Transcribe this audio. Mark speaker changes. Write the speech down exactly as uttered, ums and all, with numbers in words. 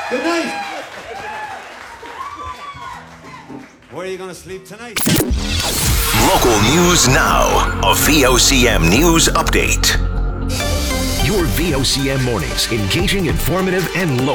Speaker 1: Good night. Where are you going to sleep tonight?
Speaker 2: Local news now. A V O C M news update. Your V O C M mornings, engaging, informative, and local.